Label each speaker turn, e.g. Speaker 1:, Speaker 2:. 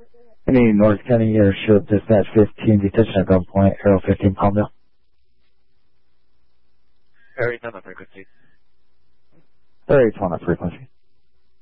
Speaker 1: Any North County Airship, dispatch 15, detention at gunpoint, Arrow 15, Palmdale.
Speaker 2: Aries on the frequency.
Speaker 1: 38 on the frequency.